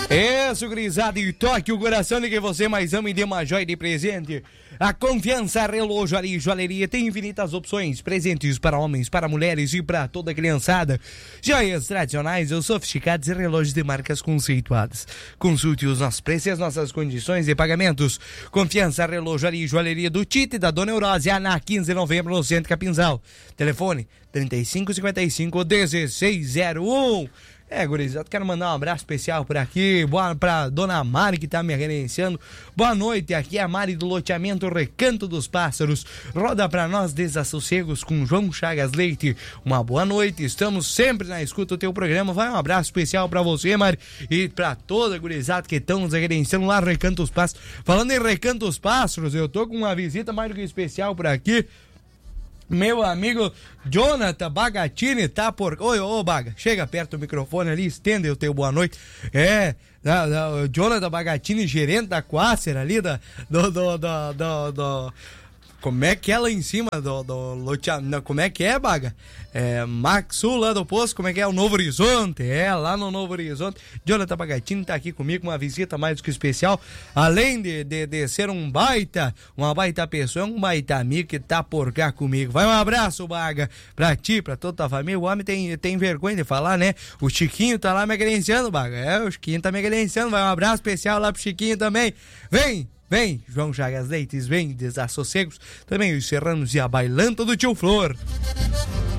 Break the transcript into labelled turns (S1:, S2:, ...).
S1: Isso, gurizada, e toque o coração de que você mais ama e dê uma joia de presente. A Confiança Relojaria e Joalheria tem infinitas opções, presentes para homens, para mulheres e para toda a criançada. Joias tradicionais ou sofisticadas e relógios de marcas conceituadas. Consulte os nossos preços e as nossas condições de pagamentos. Confiança Relojaria e Joalheria do Tite da Dona Eurósia, na 15 de novembro, no Centro Capinzal. Telefone 3555-1601. Gurizada, quero mandar um abraço especial por aqui, pra Dona Mari que tá me reverenciando. Boa noite, aqui é a Mari do loteamento Recanto dos Pássaros. Roda pra nós Desassossegos com João Chagas Leite. Uma boa noite, estamos sempre na escuta do teu programa. Vai um abraço especial pra você, Mari, e pra toda a gurizada que estão nos reverenciando lá no Recanto dos Pássaros. Falando em Recanto dos Pássaros, eu tô com uma visita mais do que especial por aqui. Meu amigo Jonathan Bagatini tá por... Ô, Baga, chega perto do microfone ali, estende o teu boa noite. O Jonathan Bagatini, gerente da Quasser ali, como é que é lá em cima do loteamento? Como é que é, Baga? Maxul lá do posto, como é que é? O Novo Horizonte, lá no Novo Horizonte. Jonathan Bagatini tá aqui comigo, uma visita mais do que especial. Além de ser uma baita pessoa, é um baita amigo que tá por cá comigo. Vai um abraço, Baga, pra ti, pra toda a família. O homem tem vergonha de falar, né? O Chiquinho tá lá me agenciando, Baga. O Chiquinho tá me agenciando. Vai um abraço especial lá pro Chiquinho também. Vem, João Chagas Leites, vem, Desassossegos, também os Serranos e a Bailanta do Tio Flor.